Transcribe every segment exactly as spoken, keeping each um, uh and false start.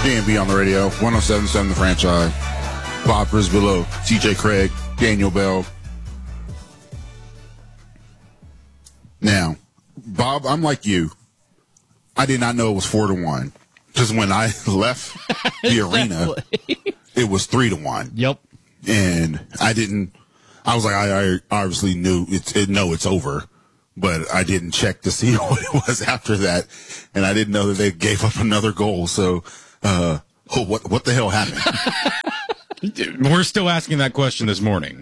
D M V on the radio, one oh seven point seven The Franchise. Bob Brisbillo, T J Craig, Daniel Bell. Now, Bob, I'm like you. I did not know it was four to one. Because when I left the arena, it was three to one. Yep. And I didn't, I was like, I, I obviously knew it's, it, no, it's over. But I didn't check to see what it was after that. And I didn't know that they gave up another goal. So, uh, oh, what, what the hell happened? We're still asking that question this morning.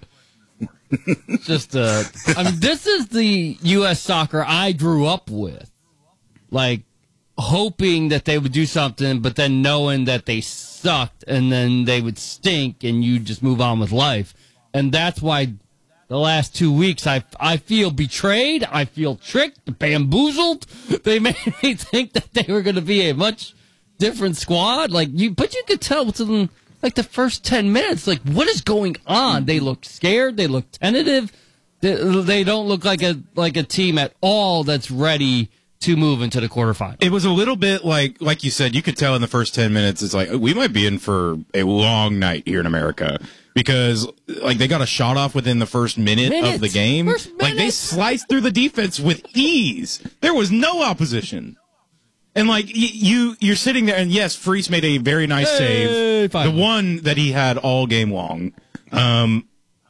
Just, uh, I mean, this is the U S soccer I grew up with. Like, hoping that they would do something, but then knowing that they sucked and then they would stink and you just move on with life. And that's why the last two weeks I, I feel betrayed. I feel tricked, bamboozled. They made me think that they were going to be a much different squad. Like you, but you could tell within like the first ten minutes, like what is going on? They look scared. They look tentative. They, they don't look like a like a team at all that's ready to move into the quarterfinals. It was a little bit like, like you said, you could tell in the first ten minutes, it's like, we might be in for a long night here in America because, like, they got a shot off within the first minute Minutes. of the game. First like, they sliced through the defense with ease. There was no opposition. And, like, y- you, you're sitting there, and yes, Freese made a very nice Hey, save. fine. The one that he had all game long. Um,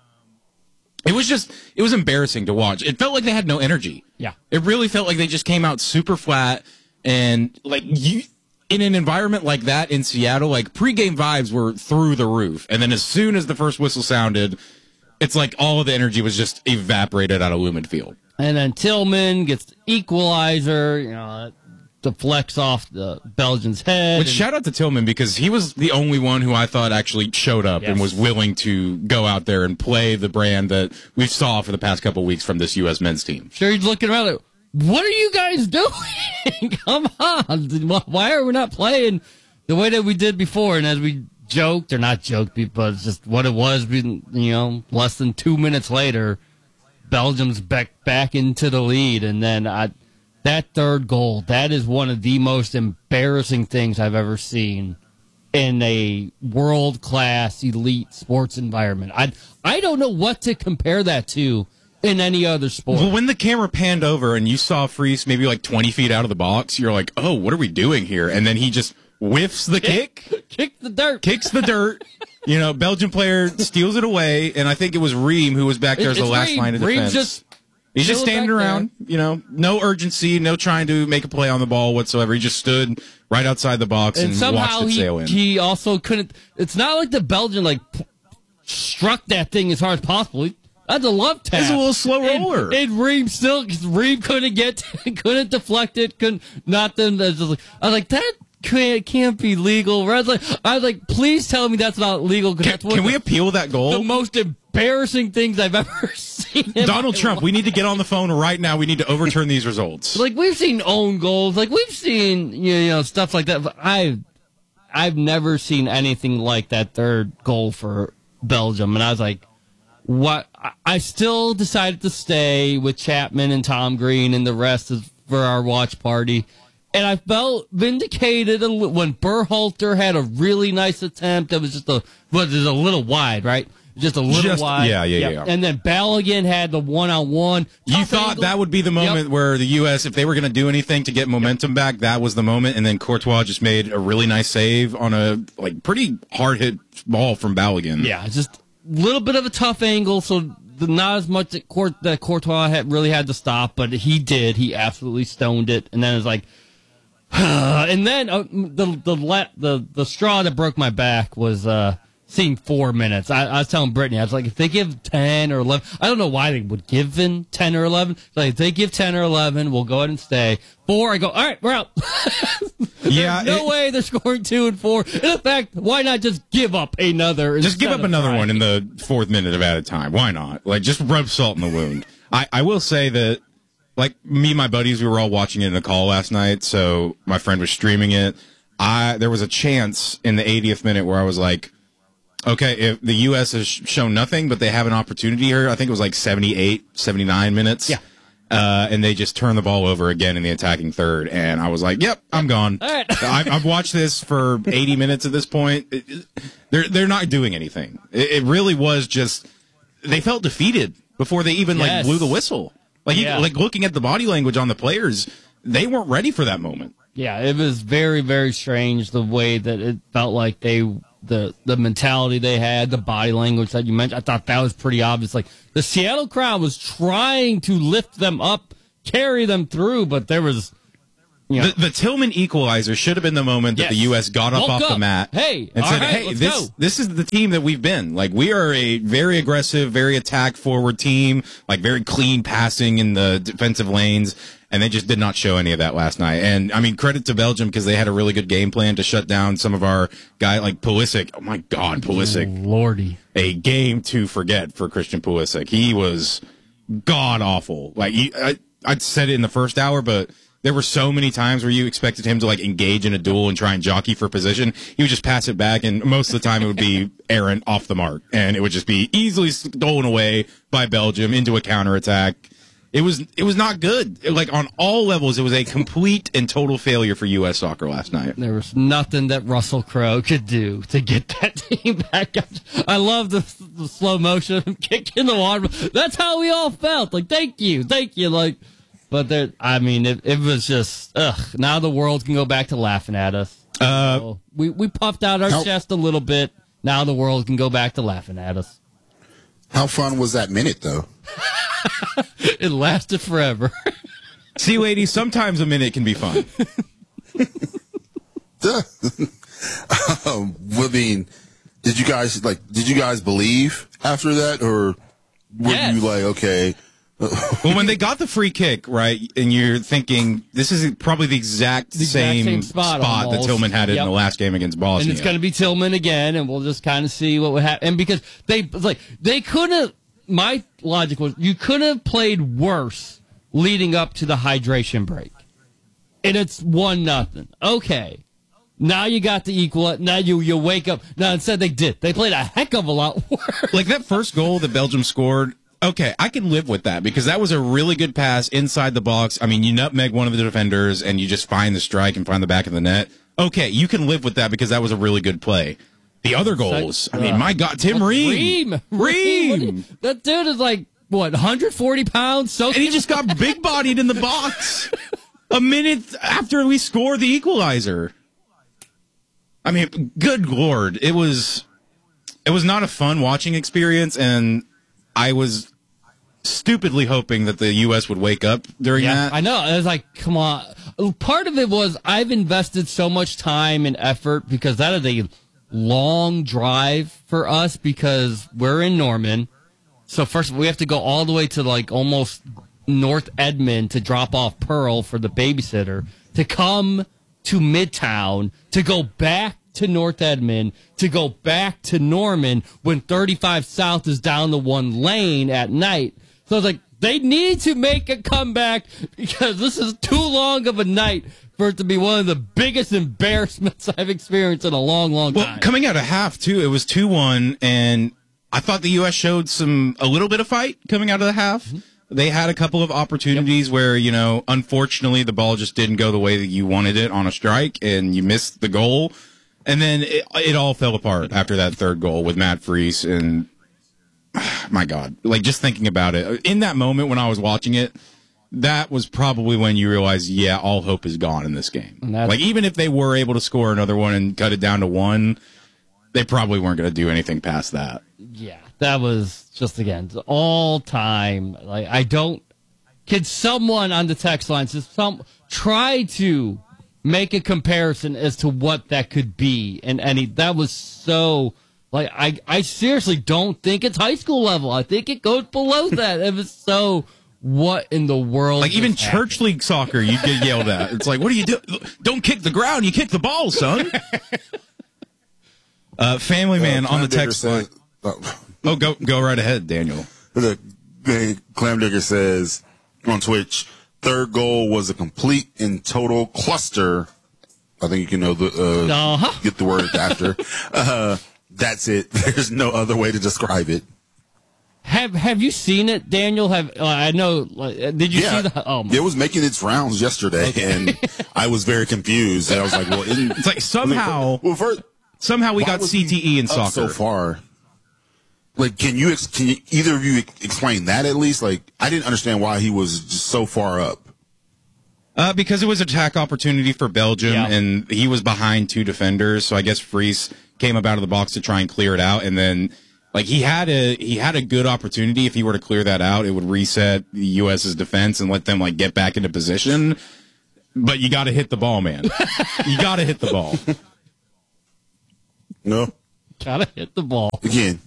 It was just, it was embarrassing to watch. It felt like they had no energy. Yeah. It really felt like they just came out super flat. And, like, you, in an environment like that in Seattle, like, pregame vibes were through the roof. And then as soon as the first whistle sounded, it's like all of the energy was just evaporated out of Lumen Field. And then Tillman gets the equalizer, you know, deflects off the Belgian's head. Which, and- shout out to Tillman, because he was the only one who I thought actually showed up Yes. and was willing to go out there and play the brand that we saw for the past couple of weeks from this U S men's team. Sure, he's looking around like, what are you guys doing? Come on. Why are we not playing the way that we did before? And as we joked, or not joked, but it's just what it was, you know, less than two minutes later, Belgium's back, back into the lead. And then I, that third goal, that is one of the most embarrassing things I've ever seen in a world-class elite sports environment. I, I don't know what to compare that to in any other sport. Well, when the camera panned over and you saw Freese maybe like twenty feet out of the box, you're like, oh, what are we doing here? And then he just whiffs the kick, Kick the dirt. kicks the dirt. You know, Belgian player steals it away, and I think it was Ream who was back there as It's the last Ream. line of Ream's defense. just He's just chilling standing back around, you know, no urgency, no trying to make a play on the ball whatsoever. He just stood right outside the box and, and somehow watched it sail he, in. he also couldn't. It's not like the Belgian like p- struck that thing as hard as possible. He, that's a love tap. It's a little slow roller. And, and Reem still, Reem couldn't get, couldn't deflect it, couldn't nothing. I was just like, I was like that can't, can't be legal. I was like, I was like, please tell me that's not legal. Can, that's one can of we the, appeal that the goal? most embarrassing things I've ever seen. in Donald my Trump, life. we need to get on the phone right now. We need to overturn these results. Like we've seen own goals, like we've seen you know stuff like that. But I, I've never seen anything like that third goal for Belgium, and I was like, what? I- I still decided to stay with Chapman and Tom Green and the rest of, for our watch party, and I felt vindicated a li- when Berhalter had a really nice attempt. That was just a was a little wide, right? Just a little Just- wide. yeah, yeah, Yep. yeah. And then Balogun had the one-on-one. You Tough thought angle. that would be the moment Yep. where the U S, if they were going to do anything to get momentum back, that was the moment. And then Courtois just made a really nice save on a like pretty hard hit ball from Balogun. Yeah, just a little bit of a tough angle, so the, not as much that, Court, that Courtois had, really had to stop, but he did. He absolutely stoned it, and then it was like, and then uh, the the let the the straw that broke my back was uh, seeing four minutes. I, I was telling Brittany, I was like, if they give ten or eleven, I don't know why they would give in ten or eleven. Like if they give ten or eleven, we'll go ahead and stay. Four, I go, all right, we're out. Yeah, no it- way they're scoring two and four. And in fact, why not just give up another? Just give instead up of another trying? one in the fourth minute of added time. Why not? Like, just rub salt in the wound. I, I will say that, like, me and my buddies, we were all watching it in a call last night, so my friend was streaming it. I There was a chance in the eightieth minute where I was like, okay, if the U S has shown nothing, but they have an opportunity here. I think it was like seventy-eight, seventy-nine minutes. Yeah. Uh, and they just turn the ball over again in the attacking third. And I was like, yep, I'm gone. All right. I've, I've watched this for eighty minutes at this point. It, it, they're, they're not doing anything. It, it really was just, they felt defeated before they even Yes. like blew the whistle. Like, Yeah. you, like looking at the body language on the players, they weren't ready for that moment. Yeah, it was very, very strange the way that it felt like they, the the mentality they had, the body language that you mentioned. I thought that was pretty obvious. Like the Seattle crowd was trying to lift them up, carry them through, but there was, you know, The, the Tillman equalizer should have been the moment that Yes. the U S got up Woke off up. the mat Hey, and all said, right, hey, let's this, go. this is the team that we've been. Like, we are a very aggressive, very attack forward team, like very clean passing in the defensive lanes. And they just did not show any of that last night. And I mean, credit to Belgium because they had a really good game plan to shut down some of our guy like Pulisic. Oh my God, Pulisic. Lordy. A game to forget for Christian Pulisic. He was god awful. Like he, I, I said it in the first hour, but there were so many times where you expected him to like engage in a duel and try and jockey for position. He would just pass it back, and most of the time it would be errant off the mark, and it would just be easily stolen away by Belgium into a counterattack. It was it was not good. Like on all levels, it was a complete and total failure for U S soccer last night. There was nothing that Russell Crowe could do to get that team back up. I love the, the slow motion of him kicking the water. That's how we all felt. Like, thank you, thank you. Like, but there, I mean, it, it was just, ugh. Now the world can go back to laughing at us. Uh, So we we puffed out our Nope. chest a little bit. Now the world can go back to laughing at us. How fun was that minute, though? It lasted forever. See, ladies, sometimes a minute can be fun. um, I mean, did you guys like? Did you guys believe after that, or were Yes. you like, okay? Well, when they got the free kick, right, and you're thinking this is probably the exact, The exact same, same spot that almost. Tillman had it Yep. in the last game against Bosnia. And it's going to be Tillman again, and we'll just kind of see what would happen. And because they like they couldn't. My logic was you could have played worse leading up to the hydration break, and it's one nothing. Okay, now you got the equal. Now you you wake up. Now instead they did. They played a heck of a lot worse. Like that first goal that Belgium scored. Okay, I can live with that because that was a really good pass inside the box. I mean, you nutmeg one of the defenders and you just find the strike and find the back of the net. Okay, you can live with that because that was a really good play. The other goals, I mean, my God, Tim Ream. Ream, Ream. That dude is like what one hundred forty pounds. So And he just got big bodied in the box a minute after we scored the equalizer. I mean, good Lord, it was it was not a fun watching experience, and I was stupidly hoping that the U S would wake up during Yeah, that. I know. I was like, come on. Part of it was I've invested so much time and effort because that is a long drive for us because we're in Norman. So first we have to go all the way to like almost North Edmond to drop off Pearl for the babysitter, to come to Midtown, to go back to North Edmond, to go back to Norman when thirty-five South is down the one lane at night. So I was like, they need to make a comeback because this is too long of a night for it to be one of the biggest embarrassments I've experienced in a long, long Well, time. coming out of half, too, it was two one, and I thought the U S showed some a little bit of fight coming out of the half. Mm-hmm. They had a couple of opportunities yep. where, you know, unfortunately the ball just didn't go the way that you wanted it on a strike, and you missed the goal. And then it, it all fell apart after that third goal with Matt Freese. And my God, like just thinking about it in that moment when I was watching it, that was probably when you realize, yeah, all hope is gone in this game. Like even if they were able to score another one and cut it down to one, they probably weren't going to do anything past that. Yeah, that was just, again, all time. Like, I don't, could someone on the text line just some try to make a comparison as to what that could be? And any that was so, like, I, I seriously don't think it's high school level. I think it goes below that. It was so, what in the world? Like, even happening? church league soccer, you get yelled at. It's like, what do you do? Don't kick the ground, you kick the ball, son. uh, family man uh, on the text line. Oh. oh, go go right ahead, Daniel. The, the Clam Digger says on Twitch, third goal was a complete and total cluster. I think you can know the uh, uh-huh. get the word after. Uh, that's it. There's no other way to describe it. Had have Have you seen it, Daniel? Have uh, I know? Uh, did you Yeah, see the? Oh, my. it was making its rounds yesterday, Okay. and I was very confused. And I was like, "Well, isn't, It's like somehow, well, first, somehow we why got was C T E in up soccer. so far." Like, can you ex- can you, either of you ex- explain that at least? Like, I didn't understand why he was just so far up. Uh, because it was attack opportunity for Belgium, Yeah. and he was behind two defenders. So I guess Fries came up out of the box to try and clear it out, and then like he had a he had a good opportunity. If he were to clear that out, it would reset the U S's defense and let them like get back into position. But you got to hit the ball, man. You got to hit the ball. No, Gotta hit the ball. again,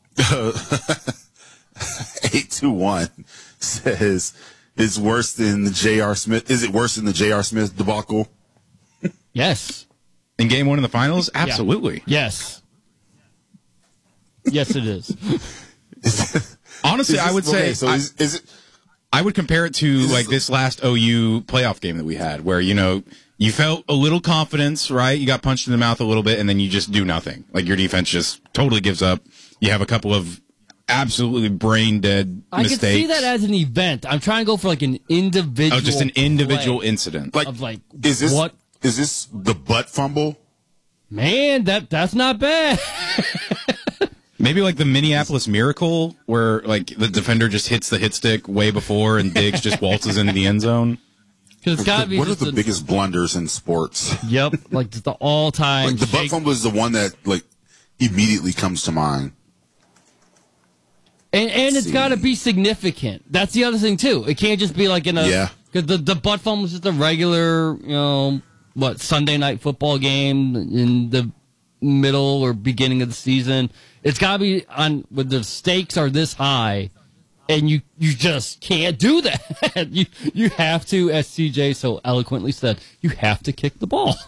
eight two one says it's worse than the J R. Smith. Is it worse than the J R. Smith debacle? Yes. In game one in the finals, absolutely. Yes. Yes, it is. Honestly, Is I this- would say okay, so I, is, is it? I would compare it to Is like this- this last O U playoff game that we had, where you know you felt a little confidence, right? You got punched in the mouth a little bit, and then you just do nothing. Like your defense just totally gives up. You have a couple of absolutely brain dead I mistakes. can see that as an event. I'm trying to go for like an individual. oh, just an individual play incident. Like, of like is this what? is this the butt fumble? Man, that that's not bad. Maybe like the Minneapolis Miracle, where like the defender just hits the hit stick way before, and Diggs just waltzes into the end zone. Because it's got to be. What are just the a- biggest blunders in sports? Yep, like just the all-time. Like the butt shake- fumble is the one that like immediately comes to mind. And, and it's see. got to be significant. That's the other thing too. It can't just be like in a Yeah. Because the the butt fumble was just a regular, you know, what Sunday night football game in the middle or beginning of the season. It's got to be on when the stakes are this high, and you you just can't do that. you you have to, as C J so eloquently said, you have to kick the ball.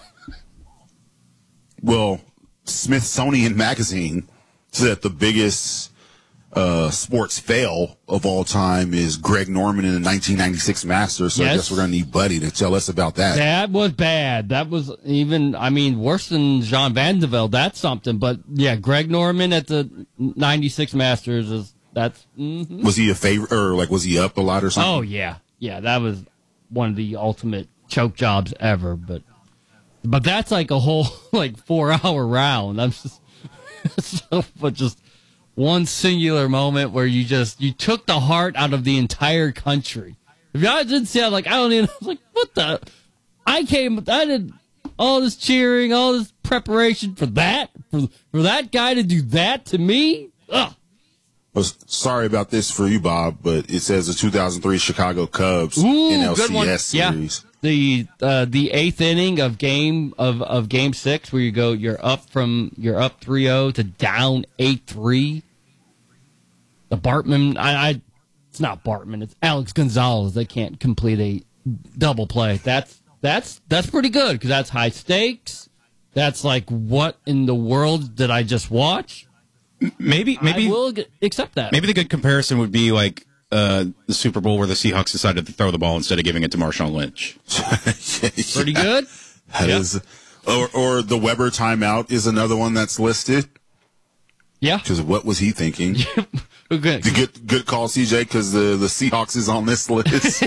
Well, Smithsonian Magazine said that the biggest uh, sports fail of all time is Greg Norman in the nineteen ninety-six Masters. So I Yes. guess we're going to need Buddy to tell us about that. That was bad. That was even, I mean, worse than Jean Van de Velde. That's something. But yeah, Greg Norman at the ninety-six Masters is that's. Mm-hmm. Was he a favorite, or like was he up a lot or something? Oh yeah, yeah. That was one of the ultimate choke jobs ever. But but that's like a whole like four hour round. I'm just, so, but just one singular moment where you just you took the heart out of the entire country. If y'all didn't see it, like I don't even I was like what the I came I did all this cheering, all this preparation for that for for that guy to do that to me. Ugh. Well, sorry about this for you, Bob, but it says the two thousand three Chicago Cubs Ooh, N L good one. C S Yeah. series. The uh, the eighth inning of game of, of game six, where you go, you're up from you're up three oh to down eight three. The Bartman, I, I, it's not Bartman, it's Alex Gonzalez. They can't complete a double play. That's that's that's pretty good because that's high stakes. That's like, what in the world did I just watch? Maybe, maybe, I will g- accept that. maybe the good comparison would be like uh, the Super Bowl where the Seahawks decided to throw the ball instead of giving it to Marshawn Lynch. Pretty good. That Yep. is- or, or the Weber timeout is another one that's listed. Yeah. Because what was he thinking? Good. The good good call, C J, because the, the Seahawks is on this list.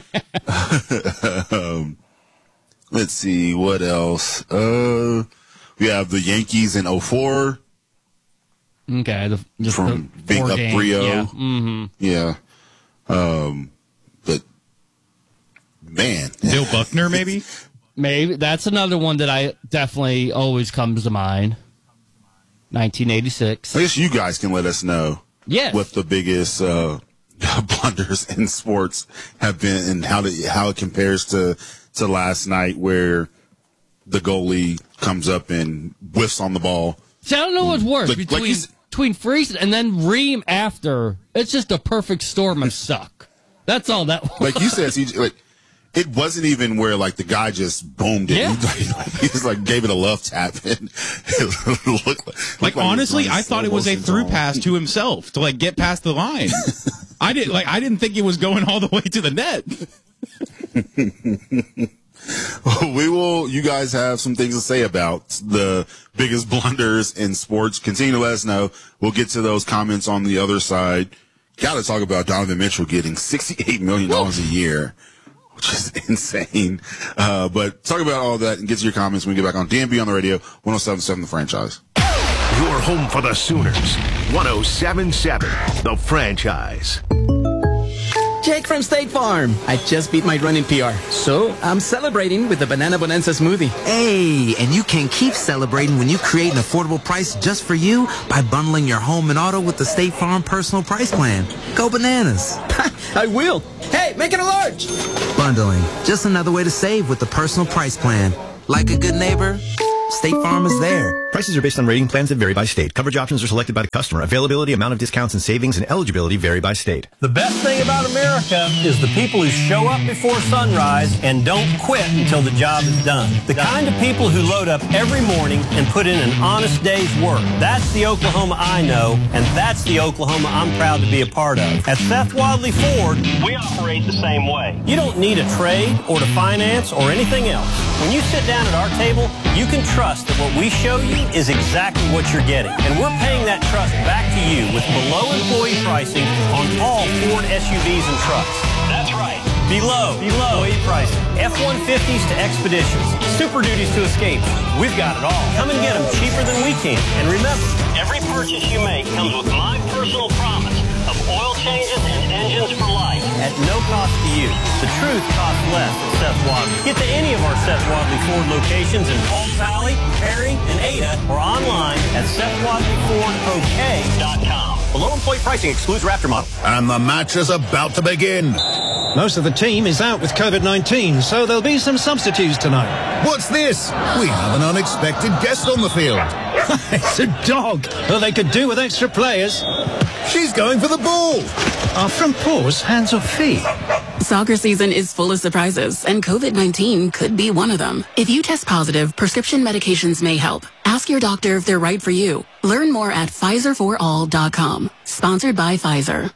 um, let's see, what else? Uh, we have the Yankees in oh four Okay. The, just from the being four up game, three oh. Yeah. Mm-hmm. Yeah. Um, but, man. Bill Buckner, maybe? Maybe that's another one that I definitely always comes to mind. nineteen eighty-six. I guess you guys can let us know Yes. what the biggest uh, blunders in sports have been and how the, how it compares to, to last night where the goalie comes up and whiffs on the ball. See, I don't know what's worse Like- like between you s- between Freese and then Ream after. It's just a perfect storm of suck. That's all that was. Like you said, C J, like it wasn't even where like the guy just boomed it. Yeah. He, like, he just like gave it a love tap and it looked like, looked Like he was honestly, running I thought slow it was a motion through zone. pass to himself to like get past the line. I didn't like. I didn't think it was going all the way to the net. We will. You guys have some things to say about the biggest blunders in sports. Continue to let us know. We'll get to those comments on the other side. got to talk about Donovan Mitchell getting sixty-eight million dollars a year, which is insane. Uh, but talk about all that and get to your comments when we get back on D M B on the radio, one oh seven point seven The Franchise. Your home for the Sooners, one oh seven point seven The Franchise. Jake from State Farm. I just beat my running P R, so I'm celebrating with the Banana Bonanza smoothie. Hey, and you can keep celebrating when you create an affordable price just for you by bundling your home and auto with the State Farm Personal Price Plan. Go bananas. I will. Hey, make it a large. Bundling, just another way to save with the Personal Price Plan. Like a good neighbor, State Farm is there. Prices are based on rating plans that vary by state. Coverage options are selected by the customer. Availability, amount of discounts and savings, and eligibility vary by state. The best thing about America is the people who show up before sunrise and don't quit until the job is done. The kind of people who load up every morning and put in an honest day's work. That's the Oklahoma I know, and that's the Oklahoma I'm proud to be a part of. At Seth Wadley Ford, we operate the same way. You don't need a trade or to finance or anything else. When you sit down at our table, you can trust that what we show you is exactly what you're getting. And we're paying that trust back to you with below employee pricing on all Ford S U Vs and trucks. That's right. Below, below employee pricing. F one fifties to Expeditions. Super Duties to Escapes. We've got it all. Come and get them cheaper than we can. And remember, every purchase you make comes with my personal promise of oil changes and engines for life at no cost to you. The truth costs less at Seth Wadley. Get to any of our Seth Wadley Ford locations in Palm Valley, Perry, and Ada, or online at Seth Wadley Ford O K dot com. Below employee pricing excludes Raptor model. And the match is about to begin. Most of the team is out with COVID nineteen, so there'll be some substitutes tonight. What's this? We have an unexpected guest on the field. It's a dog. Well, they could do with extra players. She's going for the ball. Are front paws hands or feet? Soccer season is full of surprises, and COVID nineteen could be one of them. If you test positive, prescription medications may help. Ask your doctor if they're right for you. Learn more at Pfizer for all dot com. Sponsored by Pfizer.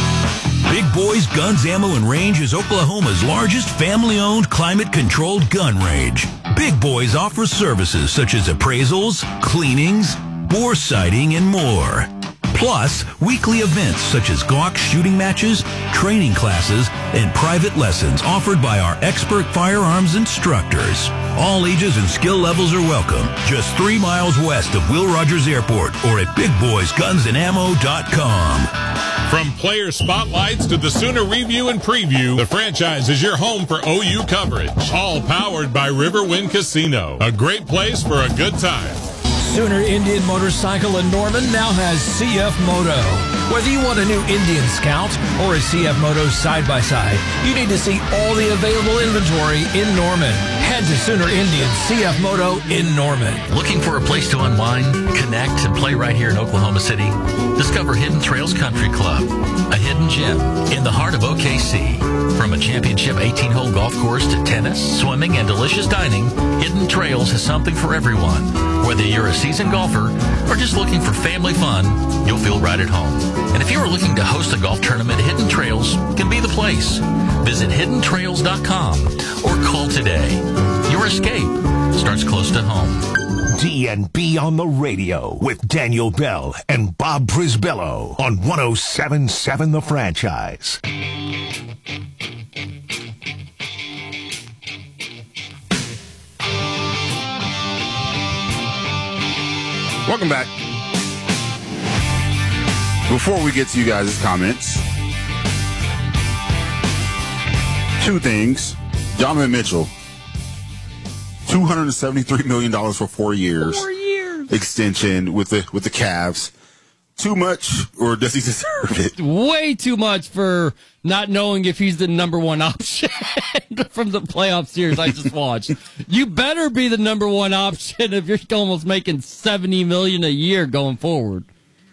Big Boys Guns, Ammo, and Range is Oklahoma's largest family-owned, climate-controlled gun range. Big Boys offers services such as appraisals, cleanings, bore sighting, and more. Plus, weekly events such as Glock shooting matches, training classes, and private lessons offered by our expert firearms instructors. All ages and skill levels are welcome. Just three miles west of Will Rogers Airport or at big boys guns and ammo dot com. From player spotlights to the Sooner review and preview, the Franchise is your home for O U coverage. All powered by Riverwind Casino. A great place for a good time. Sooner Indian Motorcycle in Norman now has C F Moto. Whether you want a new Indian Scout or a C F Moto side-by-side, you need to see all the available inventory in Norman. Head to Sooner Indian C F Moto in Norman. Looking for a place to unwind, connect, and play right here in Oklahoma City? Discover Hidden Trails Country Club, a hidden gem in the heart of O K C. From a championship eighteen-hole golf course to tennis, swimming, and delicious dining, Hidden Trails has something for everyone. Whether you're a seasoned golfer or just looking for family fun, you'll feel right at home. And if you are looking to host a golf tournament, Hidden Trails can be the place. Visit hidden trails dot com or call today. Your escape starts close to home. D and B on the radio with Daniel Bell and Bob Brisbello on one oh seven point seven The Franchise. Welcome back. Before we get to you guys' comments, two things. Donovan Mitchell, two hundred seventy-three million dollars for four years. Four years. Extension with the with the Cavs. Too much, or does he deserve it? Way too much for not knowing if he's the number one option from the playoff series I just watched. You better be the number one option if you're almost making seventy million dollars a year going forward.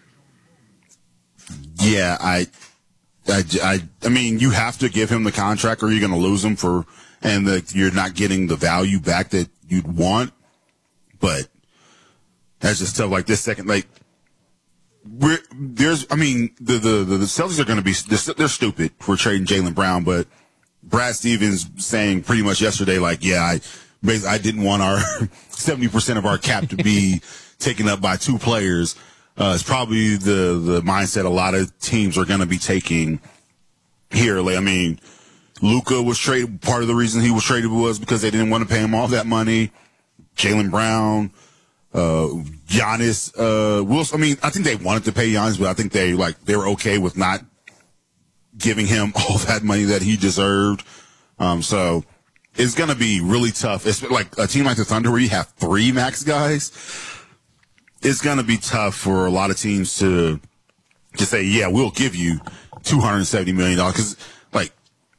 Yeah, I, I, I, I mean, you have to give him the contract, or you're going to lose him for, and the, you're not getting the value back that you'd want. But that's just tough. Like this second, like. We're, there's, I mean, the, the, the Celtics are going to be, they're, they're stupid for trading Jaylen Brown, but Brad Stevens saying pretty much yesterday, like, yeah, I, I didn't want our seventy percent of our cap to be taken up by two players. uh, is probably the, the mindset a lot of teams are going to be taking here. Like, I mean, Luka was traded. Part of the reason he was traded was because they didn't want to pay him all that money. Jaylen Brown, uh, Giannis, uh, Wilson. I mean, I think they wanted to pay Giannis, but I think they like they were okay with not giving him all that money that he deserved. Um, so it's going to be really tough. It's like a team like the Thunder where you have three max guys. It's going to be tough for a lot of teams to to say, yeah, we'll give you two hundred seventy million dollars. Because, like,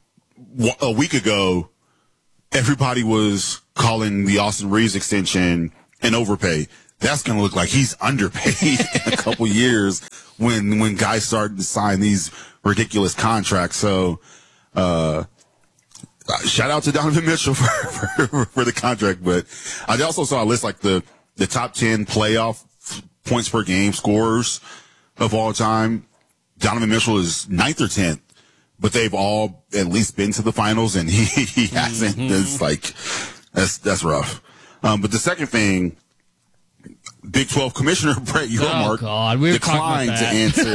a week ago, everybody was calling the Austin Reeves extension an overpay. That's going to look like he's underpaid in a couple years when when guys start to sign these ridiculous contracts. So, uh, shout out to Donovan Mitchell for, for, for the contract. But I also saw a list like the, the top ten playoff points per game scorers of all time. Donovan Mitchell is ninth or tenth, but they've all at least been to the finals, and he, he hasn't. Mm-hmm. It's like, that's, that's rough. Um, but the second thing, Big twelve Commissioner Brett Yormark oh we declined to answer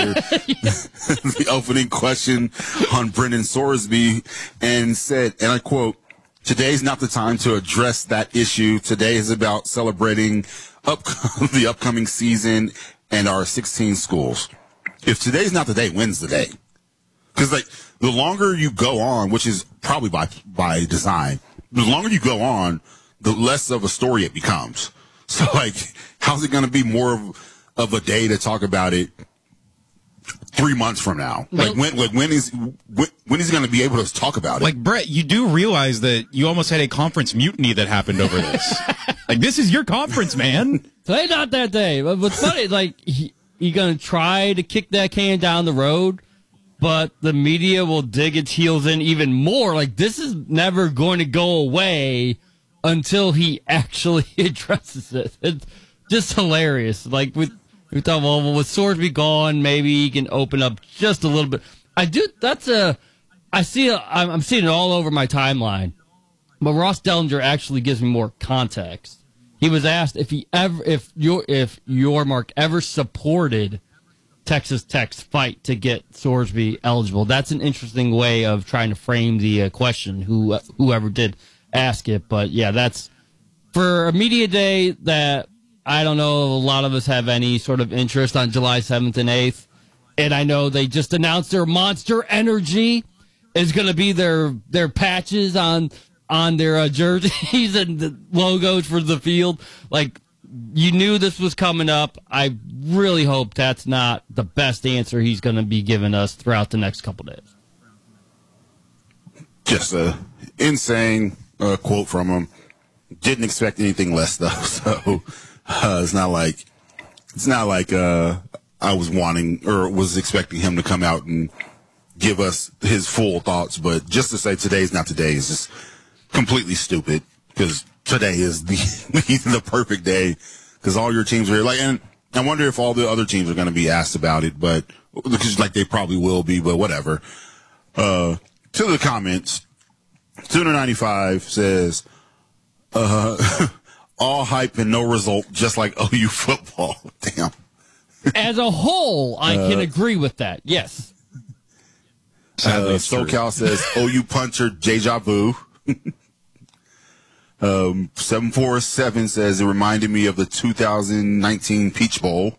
the opening question on Brendan Sorsby and said, and I quote, "Today's not the time to address that issue. Today is about celebrating up the upcoming season and our sixteen schools. If today's not the day, when's the day?" Because, like, the longer you go on, which is probably by by design, the longer you go on, the less of a story it becomes. So, like, how's it going to be more of, of a day to talk about it three months from now? Like, when like when is when, when is he going to be able to talk about it? Like, Brett, you do realize that you almost had a conference mutiny that happened over this. Like, this is your conference, man. Today, not that day. But what's funny, like, he, he going to try to kick that can down the road, but the media will dig its heels in even more. Like, this is never going to go away until he actually addresses it. It's just hilarious. Like, with, we thought, well, with Sorsby gone, maybe he can open up just a little bit. I do, that's a, I see, a, I'm, I'm seeing it all over my timeline, but Ross Dellinger actually gives me more context. He was asked if he ever, if your, if Yormark ever supported Texas Tech's fight to get Sorsby eligible. That's an interesting way of trying to frame the uh, question, who, whoever did ask it. But yeah, that's for a media day that I don't know a lot of us have any sort of interest on July seventh and eighth. And I know they just announced their Monster Energy is going to be their their patches on on their uh, jerseys and the logos for the field. Like, you knew this was coming up. I really hope that's not the best answer he's going to be giving us throughout the next couple days. Just a insane uh, quote from him. Didn't expect anything less though. So uh, it's not like it's not like uh, I was wanting or was expecting him to come out and give us his full thoughts. But just to say today's not today is just completely stupid, because today is the the perfect day, because all your teams are here. Like, and I wonder if all the other teams are going to be asked about it, but because like they probably will be, but whatever. Uh, to the comments, Sooner ninety-five says, uh, all hype and no result, just like O U football. Damn. As a whole, I uh, can agree with that. Yes. Uh, SoCal says O U puncher deja vu. um, seven four seven says it reminded me of the two thousand nineteen Peach Bowl.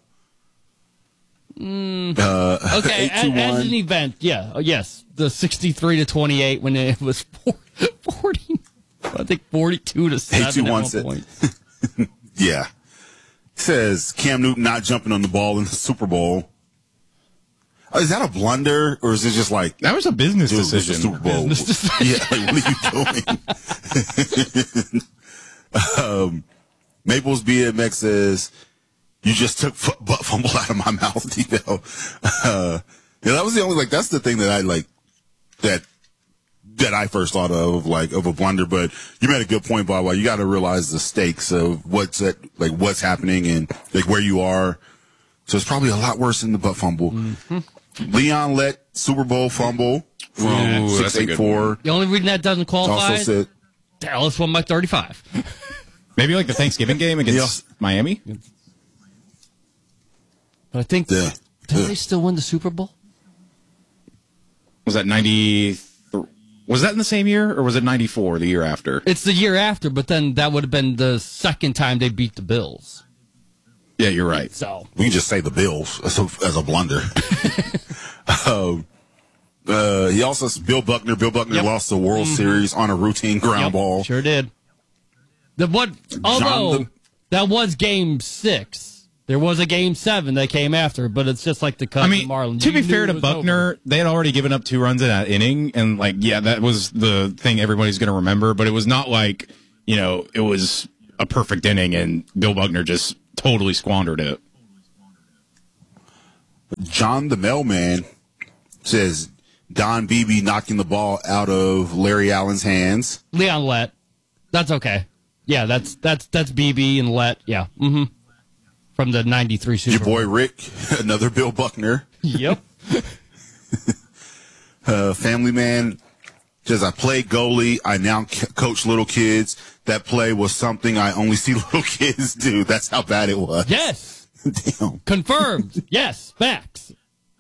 Mm, uh, okay, as, as an event, yeah, oh, yes, the sixty-three to twenty-eight when it was forty, I think forty-two to seven at one said, point. Yeah, says Cam Newton not jumping on the ball in the Super Bowl. Oh, is that a blunder, or is it just like that was a business dude, decision? Super Bowl. Business decision. Yeah, like, what are you doing? um, Maples B M X says, "You just took f- butt fumble out of my mouth, T-Bell." Uh, yeah, that was the only like. That's the thing that I like. That that I first thought of, like, of a blunder. But you made a good point, Bob. Like, you got to realize the stakes of what's at, like what's happening and like where you are. So it's probably a lot worse than the butt fumble. Mm-hmm. Leon Lett Super Bowl fumble from Ooh, six eight four. The only reason that doesn't qualify Also said, Dallas won by thirty-five. Maybe like the Thanksgiving game against Yeah. Miami. But I think Yeah. did they still win the Super Bowl? Was that ninety? Was that in the same year, or was it ninety-four, the year after? It's the year after, but then that would have been the second time they beat the Bills. Yeah, you're right. So we can just say the Bills as a, as a blunder. um, uh, he also Bill Buckner. Bill Buckner Yep. lost the World Mhm. Series on a routine ground Yep, ball. Sure did. The what? Although the- that was Game Six, there was a Game Seven that came after, but it's just like the Cubs I mean, and Marlins. to You be knew fair it to was Buckner, over. they had already given up two runs in that inning, and like, yeah, that was the thing everybody's going to remember. But it was not like, you know, it was a perfect inning, and Bill Buckner just totally squandered it. John the Mailman says Don Beebe knocking the ball out of Larry Allen's hands. Leon Lett. That's okay. Yeah, that's that's that's B B and Lett. Yeah. Mm-hmm. From the ninety-three Super Your Bowl. boy Rick, another Bill Buckner. Yep. uh, family Man says, I play goalie. I now c- coach little kids. That play was something I only see little kids do. That's how bad it was. Yes. Damn. Confirmed. Yes. Facts.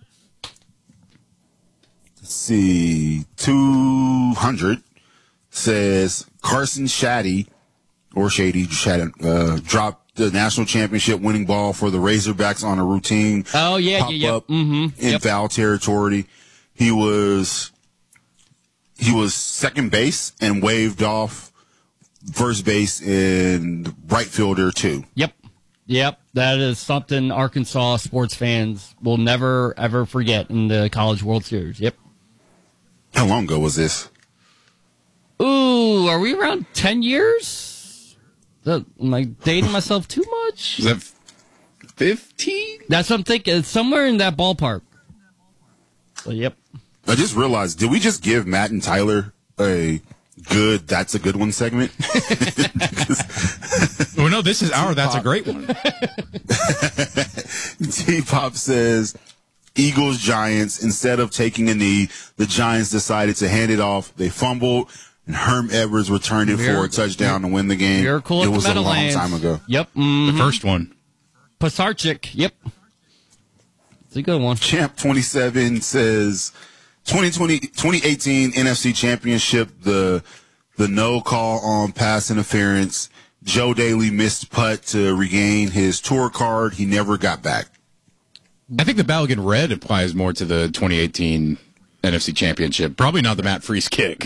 Let's see. two hundred says Carson Shaddy, or Shady, Shaddy, uh, dropped the national championship winning ball for the Razorbacks on a routine Oh yeah. pop yeah. yeah. up Mm-hmm. in Yep. foul territory. He was he was second base and waved off first base and right fielder too. Yep. Yep. That is something Arkansas sports fans will never ever forget in the College World Series. Yep. How long ago was this? Ooh, are we around ten years? That, am I dating myself too much? Is that fifteen? That's what I'm thinking. It's somewhere in that ballpark. So, yep. I just realized, did we just give Matt and Tyler a good That's a Good One segment? Well, no, this is our That's a Great One. T-Pop says, Eagles, Giants, instead of taking a knee, the Giants decided to hand it off. They fumbled, and Herm Edwards returned it for a Miracle- touchdown to win the game. Miracle it at was the a long Meadowlands. time ago. Yep. mhm. The first one. Pasarchik. Yep. It's a good one. Champ twenty-seven says, twenty twenty, twenty eighteen N F C Championship, the the no call on pass interference. Joe Daly missed putt to regain his tour card. He never got back. I think the Balogun Red applies more to the twenty eighteen N F C Championship. Probably not the Matt Freese kick.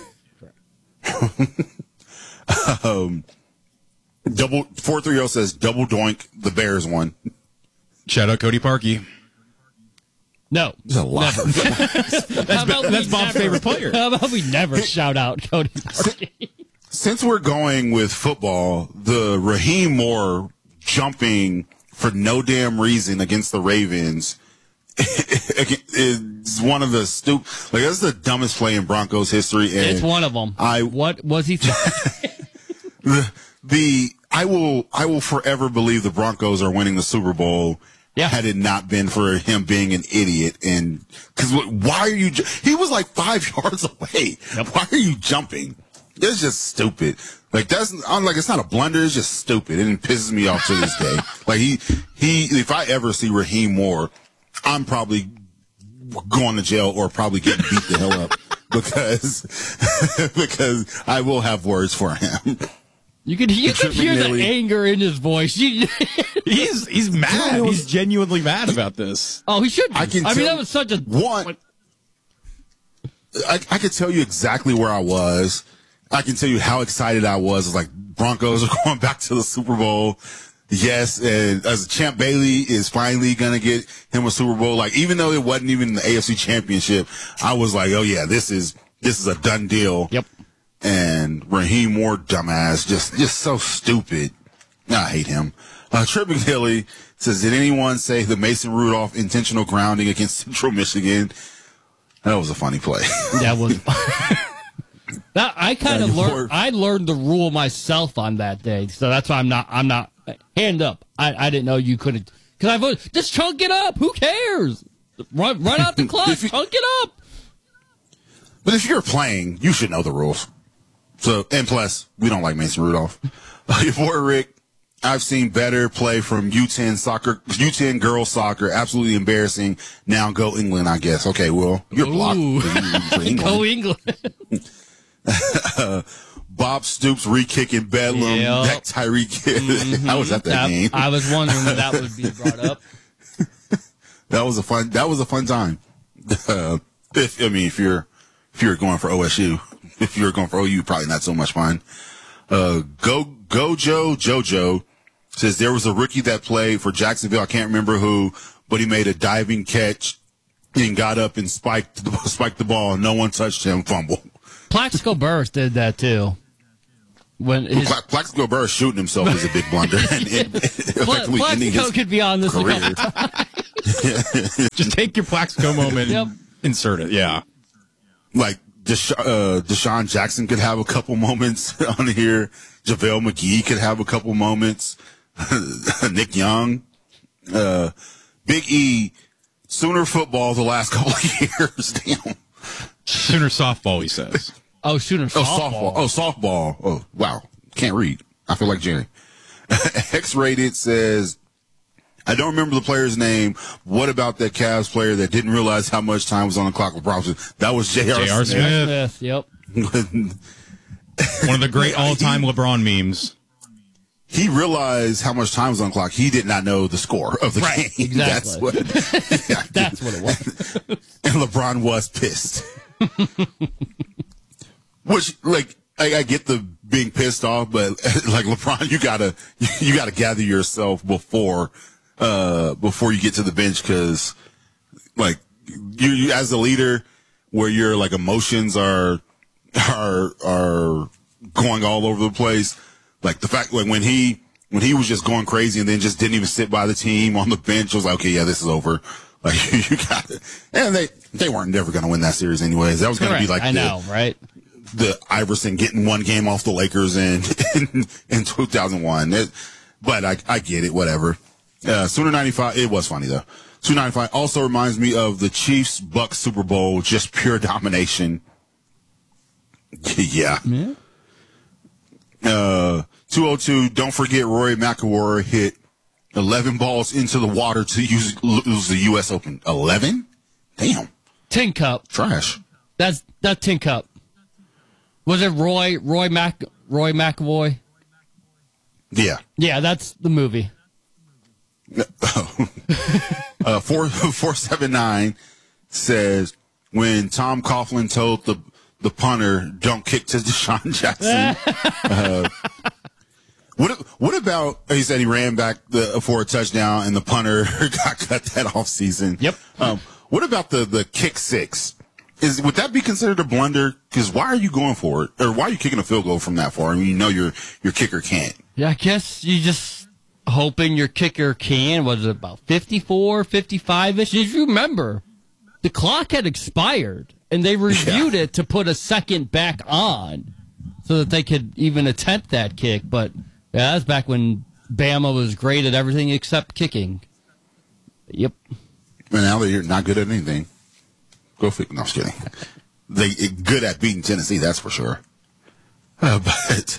um, double four three zero says double doink. The Bears won. Shout out Cody Parkey. No. There's a lot. Never. That's, How about that's we Bob's never- favorite player. How about we never shout out Cody Parkey? Since we're going with football, the Raheem Moore jumping for no damn reason against the Ravens is one of the stupid. Like that's the dumbest play in Broncos history. And It's one of them. I What was he thinking? the, the I will I will forever believe the Broncos are winning the Super Bowl. Yeah. Had it not been for him being an idiot, and because why are you? ju- He was like five yards away. Yep. Why are you jumping? It's just stupid. Like that's I'm like it's not a blunder. It's just stupid, and it pisses me off to this day. Like he he. If I ever see Raheem Moore, I'm probably going to jail or probably getting beat the hell up because because I will have words for him. You could you could hear the McNeely. anger in his voice. You- He's he's mad. He's genuinely mad about this. oh, he should. Be. I I, can mean, tell- that was such a One, I, I could tell you exactly where I was. I can tell you how excited I was. It's like Broncos are going back to the Super Bowl. Yes, and as Champ Bailey is finally gonna get him a Super Bowl. Like even though it wasn't even the A F C Championship, I was like, oh yeah, this is this is a done deal. Yep. And Raheem Moore, dumbass, just just so stupid. I hate him. Uh, Trip McNeely says, did anyone say the Mason Rudolph intentional grounding against Central Michigan? That was a funny play. That was. that I kind Yeah, of you learned. were- I learned the rule myself on that day, so that's why I'm not. I'm not. Hand up. I, I didn't know you couldn't. Because I voted. Just chunk it up. Who cares? Run run out the clock. If you- Chunk it up. But if you're playing, you should know the rules. So, and plus, we don't like Mason Rudolph. Uh, your boy Rick, I've seen better play from U ten soccer, U ten girls soccer. Absolutely embarrassing. Now go England, I guess. Okay, well, you're blocked. For England. Go England. uh, Bob Stoops re-kicking Bedlam. Yep. That Tyreek kid. Mm-hmm. I was at that I, game. I was wondering when that would be brought up. That was a fun. That was a fun time. Uh, if I mean, if you're if you're going for O S U, if you're going for O U, probably not so much fun. Uh, go Gojo Jojo says there was a rookie that played for Jacksonville. I can't remember who, but he made a diving catch and got up and spiked spiked the ball. No one touched him. Fumble. Plaxico Burress did that too. When his Pla- Plaxico Burress shooting himself is a big blunder. and it, it effectively Pla- ending Plaxico his could be on this career. a couple times. Just take your Plaxico moment Yep. and insert it. Yeah. Like Desha- uh, Deshaun Jackson could have a couple moments on here. JaVale McGee could have a couple moments. Nick Young. Uh, Big E. Sooner football the last couple of years. Damn. Sooner softball, he says. Oh, Sooner Oh, softball. softball. Oh, softball. Oh, wow. Can't read. I feel like Jerry. X-Rated says, I don't remember the player's name. What about that Cavs player that didn't realize how much time was on the clock? That was J R. J R. Smith. Smith. Yep. One of the great all-time he, LeBron memes. He realized how much time was on the clock. He did not know the score of the right, game. Exactly. That's what, yeah. That's what it was. And LeBron was pissed. Which, like, I, I get the being pissed off, but like LeBron, you gotta you gotta gather yourself before uh before you get to the bench, because like you, you as a leader, where your like emotions are are are going all over the place. Like the fact, like when he when he was just going crazy and then just didn't even sit by the team on the bench, I was like, okay, yeah, this is over. Like you got it, and they they weren't never going to win that series anyways. That was going to be like I the, know, right? The Iverson getting one game off the Lakers in in, in two thousand one. It, but I I get it, whatever. Uh, Sooner ninety-five, it was funny though. Sooner ninety-five also reminds me of the Chiefs Bucks Super Bowl, just pure domination. yeah. Yeah. Uh, two oh two, don't forget Rory McIlroy hit eleven balls into the water to use, lose the U S Open. eleven? Damn. Tin Cup. Trash. That's that Tin Cup. Was it Roy Roy Mac Roy McAvoy? Yeah. Yeah, that's the movie. uh, four four seven nine says when Tom Coughlin told the the punter don't kick to Deshaun Jackson. uh, what what about he said he ran back the, for a touchdown and the punter got cut that off season. Yep. Um, what about the the kick six? Is would that be considered a blunder? Because why are you going for it, or why are you kicking a field goal from that far? I mean, you know your your kicker can't. Yeah, I guess you just hoping your kicker can. Was it about fifty-four, fifty-five-ish? Did you remember the clock had expired and they reviewed yeah. it to put a second back on so that they could even attempt that kick? But yeah, that's back when Bama was great at everything except kicking. Yep. And now they're not good at anything. Go figure. No, I'm just kidding. They good at beating Tennessee, that's for sure. Uh, but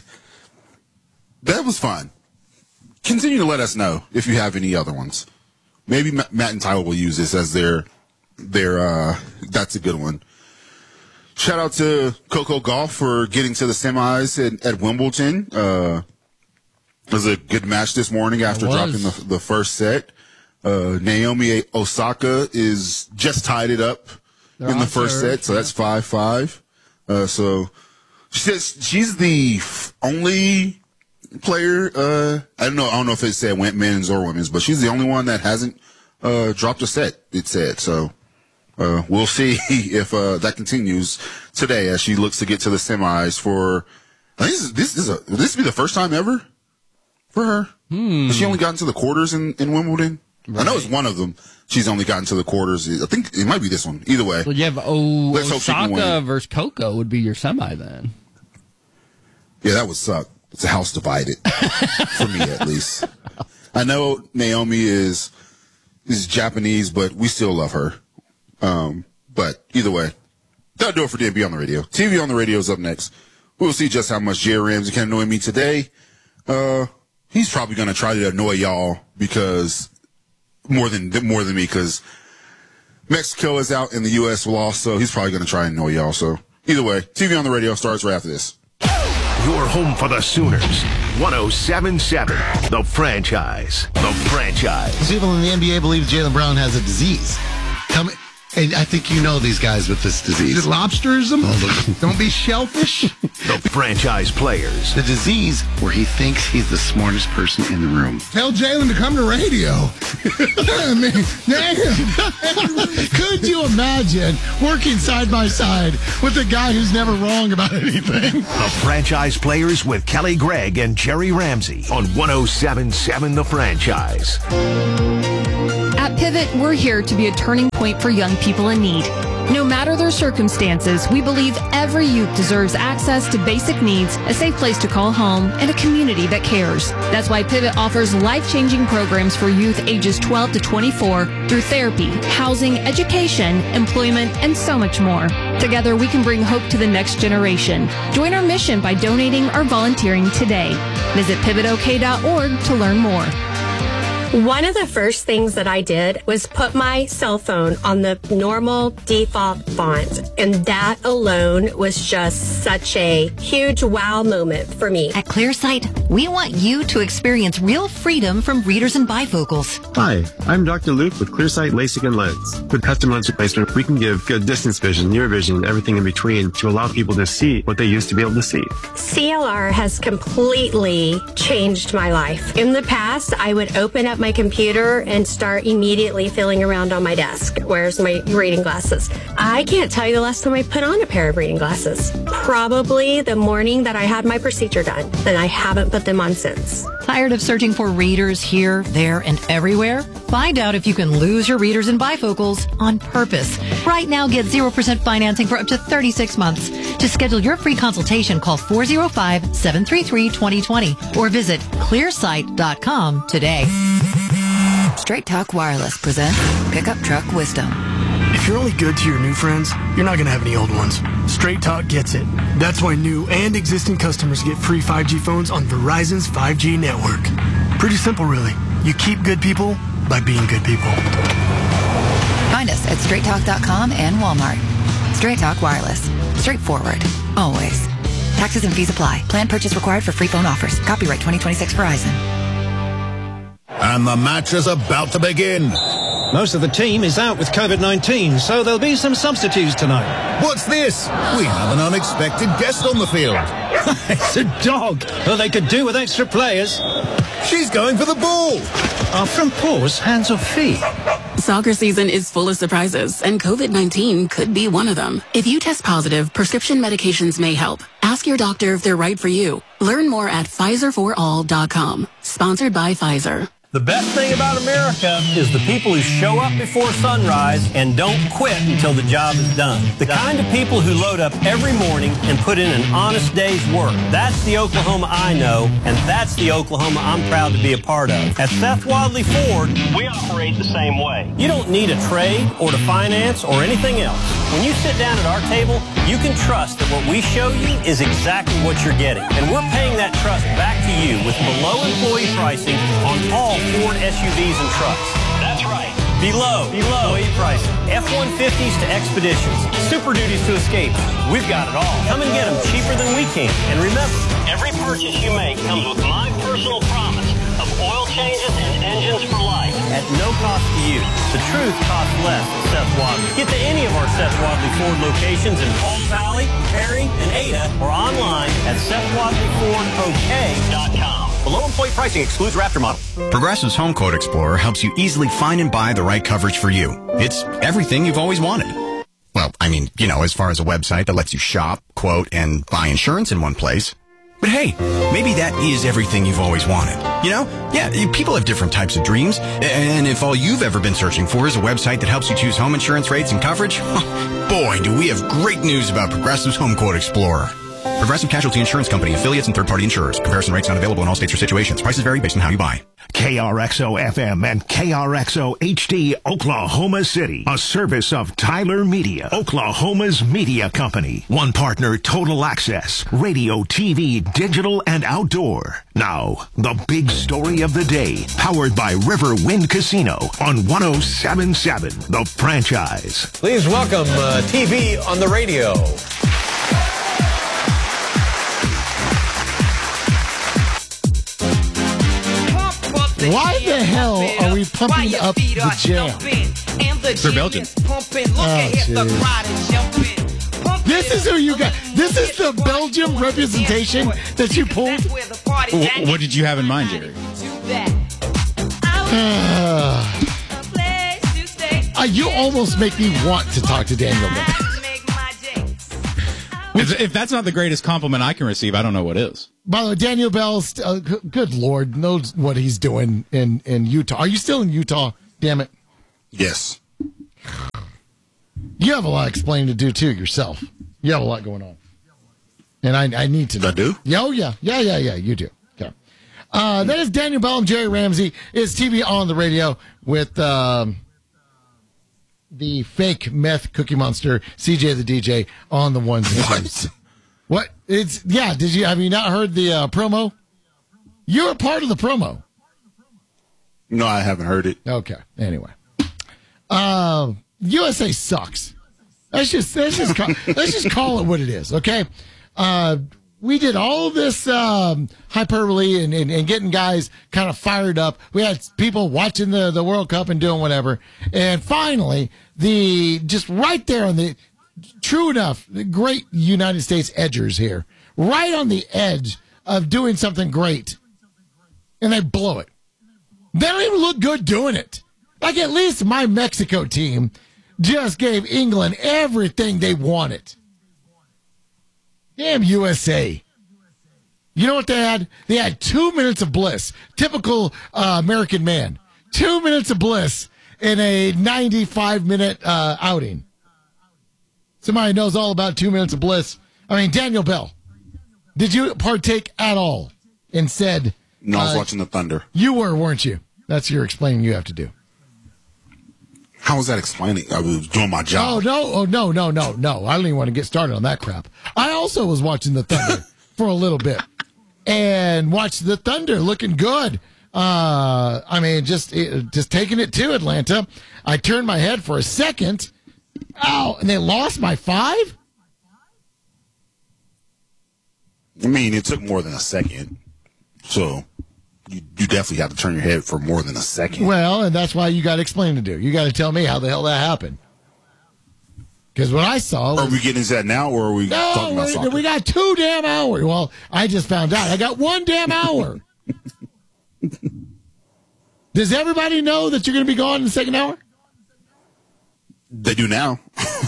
that was fun. Continue to let us know if you have any other ones. Maybe Matt and Tyler will use this as their their. Uh, that's a good one. Shout out to Coco Golf for getting to the semis at, at Wimbledon. Uh, it was a good match this morning after dropping the, the first set. Uh, Naomi Osaka is just tied it up. They're in the first third, set, so yeah. That's five five. Uh, so she says she's the f- only player. Uh, I don't know. I don't know if it said men's or women's, but she's the only one that hasn't uh, dropped a set. It said so. Uh, we'll see if uh, that continues today as she looks to get to the semis for. I think this is this is a will this be the first time ever for her? Hmm. Has she only gotten to the quarters in, in Wimbledon? Right. I know it's one of them. She's only gotten to the quarters. I think it might be this one. Either way. Well, you have o- Osaka versus Coco would be your semi then. Yeah, that would suck. It's a house divided. For me, at least. I know Naomi is is Japanese, but we still love her. Um, but either way, that'll do it for D B on the radio. T V on the radio is up next. We'll see just how much Jerry Ramsey can annoy me today. Uh, he's probably going to try to annoy y'all because more than more than me because Mexico is out and the U S lost, so he's probably going to try and annoy y'all. So either way, T V on the radio starts right after this. Your home for the Sooners. one oh seven point seven, The Franchise. The Franchise. People in the N B A believe Jaylen Brown has a disease. Come, and I think you know these guys with this disease. Is it lobsterism? Oh, Don't be shellfish. The Franchise players. The disease where he thinks he's the smartest person in the room. Tell Jaylen to come to radio. I mean, damn. Could you imagine working side by side with a guy who's never wrong about anything? The Franchise players with Kelly Gregg and Jerry Ramsey on one oh seven point seven The Franchise. At Pivot, we're here to be a turning point for young people in need. No matter their circumstances, we believe every youth deserves access to basic needs, a safe place to call home, and a community that cares. That's why Pivot offers life-changing programs for youth ages twelve to twenty-four through therapy, housing, education, employment, and so much more. Together, we can bring hope to the next generation. Join our mission by donating or volunteering today. Visit pivot o k dot org to learn more. One of the first things that I did was put my cell phone on the normal default font, and that alone was just such a huge wow moment for me. At ClearSight, we want you to experience real freedom from readers and bifocals. Hi, I'm Doctor Luke with ClearSight LASIK and Lens. With custom lens replacement, we can give good distance vision, near vision, and everything in between to allow people to see what they used to be able to see. C L R has completely changed my life. In the past, I would open up my computer and start immediately feeling around on my desk. Where's my reading glasses? I can't tell you the last time I put on a pair of reading glasses. Probably the morning that I had my procedure done, and I haven't put them on since. Tired of searching for readers here, there, and everywhere? Find out if you can lose your readers and bifocals on purpose. Right now, get zero percent financing for up to thirty-six months. To schedule your free consultation, call four oh five, seven three three, two oh two oh or visit clear sight dot com today. Straight Talk Wireless presents Pickup Truck Wisdom. If you're only good to your new friends, you're not going to have any old ones. Straight Talk gets it. That's why new and existing customers get free five G phones on Verizon's five G network. Pretty simple, really. You keep good people by being good people. Find us at straight talk dot com and Walmart. Straight Talk Wireless. Straightforward. Always. Taxes and fees apply. Plan purchase required for free phone offers. Copyright twenty twenty-six Verizon. And the match is about to begin. Most of the team is out with COVID nineteen, so there'll be some substitutes tonight. What's this? We have an unexpected guest on the field. It's a dog. Well, they could do with extra players. She's going for the ball. Our front paws, hands or feet? Soccer season is full of surprises, and COVID nineteen could be one of them. If you test positive, prescription medications may help. Ask your doctor if they're right for you. Learn more at Pfizer for all dot com. Sponsored by Pfizer. The best thing about America is the people who show up before sunrise and don't quit until the job is done. The kind of people who load up every morning and put in an honest day's work. That's the Oklahoma I know, and that's the Oklahoma I'm proud to be a part of. At Seth Wadley Ford, we operate the same way. You don't need a trade or to finance or anything else. When you sit down at our table, you can trust that what we show you is exactly what you're getting. And we're paying that trust back to you with below employee pricing on all Ford S U Vs and trucks. That's right. Below. Below. Employee pricing. F one fifties to Expeditions. Super Duties to Escapes. We've got it all. Come and get them cheaper than we can. And remember, every purchase you make comes with my personal promise of oil changes and engines for life. At no cost to you. The truth costs less at Seth Wadley. Get to any of our Seth Wadley Ford locations in Palm Valley, Perry, and Ada, or online at Seth Wadley Ford O K dot com. Below employee pricing excludes Raptor model. Progressive's Home Quote Explorer helps you easily find and buy the right coverage for you. It's everything you've always wanted. Well, I mean, you know, as far as a website that lets you shop, quote, and buy insurance in one place. But hey, maybe that is everything you've always wanted. You know? Yeah, people have different types of dreams. And if all you've ever been searching for is a website that helps you choose home insurance rates and coverage, boy, do we have great news about Progressive's Home Quote Explorer. Progressive Casualty Insurance Company, affiliates, and third-party insurers. Comparison rates not available in all states or situations. Prices vary based on how you buy. K R X O F M and K R X O H D Oklahoma City. A service of Tyler Media, Oklahoma's media company. One partner, Total Access, radio, T V, digital, and outdoor. Now, the big story of the day, powered by River Wind Casino on one oh seven point seven, The Franchise. Please welcome uh, T V on the radio. Why the hell are we pumping up the jam? They're Belgian. Oh, this is who you got. This is the Belgium representation that you pulled. W- what did you have in mind, Jerry? Uh, uh, you almost make me want to talk to Daniel. If that's not the greatest compliment I can receive, I don't know what is. By the way, Daniel Bell, uh, good Lord, knows what he's doing in, in Utah. Are you still in Utah? Damn it. Yes. You have a lot of explaining to do, too, yourself. You have a lot going on. And I, I need to know. I do? Yeah, oh, yeah. Yeah, yeah, yeah, you do. Okay. Uh, that is Daniel Bell and Jerry Ramsey. It's T V on the radio with um, the fake meth Cookie Monster, C J the D J, on the ones and twos. What? It's yeah. Did you have you not heard the uh, promo? You were part of the promo. No, I haven't heard it. Okay. Anyway, uh, U S A sucks. Let's just let's just call, let's just call it what it is. Okay. Uh, we did all this um, hyperbole and, and, and getting guys kind of fired up. We had people watching the, the World Cup and doing whatever, and finally, the just right there on the. True enough, the great United States edgers here, right on the edge of doing something great, and they blow it. They don't even look good doing it. Like, at least my Mexico team just gave England everything they wanted. Damn U S A. You know what they had? They had two minutes of bliss. Typical uh, American man. Two minutes of bliss in a ninety-five minute uh, outing. Somebody knows all about two minutes of bliss. I mean, Daniel Bell, did you partake at all in said? No, I was uh, watching the Thunder. You were, weren't you? That's your explaining you have to do. How was that explaining? I was doing my job. Oh, no. Oh, no, no, no, no. I don't even want to get started on that crap. I also was watching the Thunder for a little bit and watched the Thunder looking good. Uh, I mean, just, just taking it to Atlanta. I turned my head for a second. Oh, and they lost by five? I mean, it took more than a second. So you, you definitely have to turn your head for more than a second. Well, and that's why you got to explain to do. You got to tell me how the hell that happened. Because what I saw was, are we getting into that now, or are we no, talking about soccer? We got two damn hours. Well, I just found out. I got one damn hour. Does everybody know that you're going to be gone in the second hour? They do now.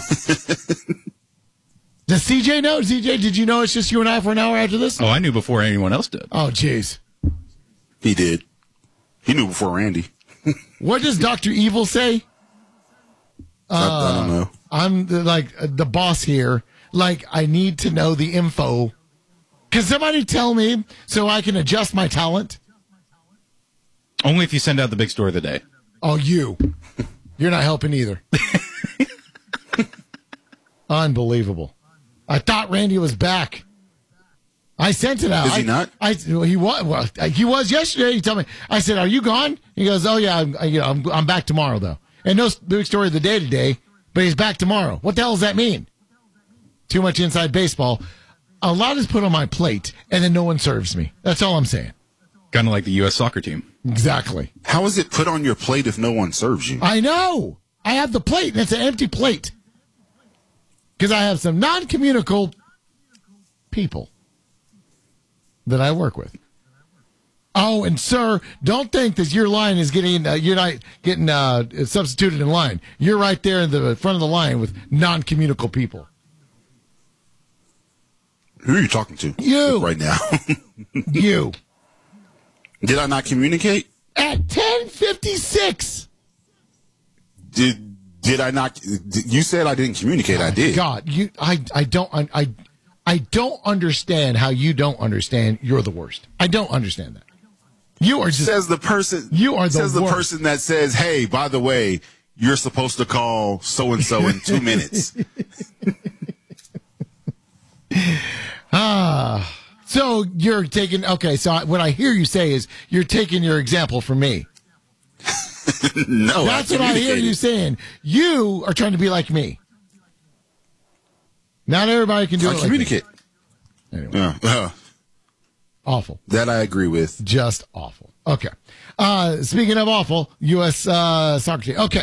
Does C J know? C J, did you know it's just you and I for an hour after this? Oh, I knew before anyone else did. Oh, jeez. He did. He knew before Randy. What does Doctor Evil say? Uh, I, I don't know. I'm the, like uh, the boss here. Like, I need to know the info. Can somebody tell me so I can adjust my talent? Only if you send out the big story of the day. Oh, you. You're not helping either. Unbelievable. I thought Randy was back. I sent it out. Is he I, not? I, well, he was. Well, he was yesterday. He told me. I said, "Are you gone?" He goes, "Oh yeah, I'm, you know, I'm, I'm back tomorrow though." And no big story of the day today, but he's back tomorrow. What the hell does that mean? Too much inside baseball. A lot is put on my plate, and then no one serves me. That's all I'm saying. Kind of like the U S soccer team. Exactly. How is it put on your plate if no one serves you? I know. I have the plate, and it's an empty plate. Because I have some non-communicable people that I work with. Oh, and sir, don't think that your line is getting, uh, you're not getting uh, substituted in line. You're right there in the front of the line with non-communicable people. Who are you talking to? You. Right now. You. Did I not communicate? At ten fifty-six. Did did I not? You said I didn't communicate. I did. God, you, I, I don't, I, I, I don't understand how you don't understand. You're the worst. I don't understand that. You are just says the person. You are the says the worst. person that says, "Hey, by the way, you're supposed to call so and so in two minutes." Ah, so you're taking. Okay, so I, what I hear you say is you're taking your example from me. No, that's what I hear you saying. You are trying to be like me. Not everybody can do I it. Like communicate. me. Anyway. Uh, uh, Awful. That I agree with. Just awful. Okay. Uh, speaking of awful, U S Uh, soccer team. Okay.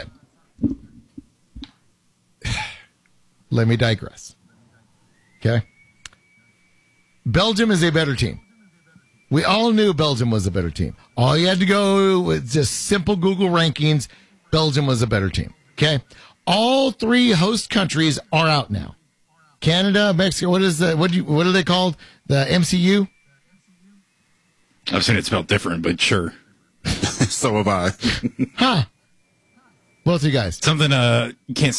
Let me digress. Okay. Belgium is a better team. We all knew Belgium was a better team. All you had to go with just simple Google rankings. Belgium was a better team. Okay. All three host countries are out now. Canada, Mexico. What is the, what do you, what are they called? The M C U? I've seen it spelled different, but sure. So have I. Huh. Both of you guys. Something uh you can't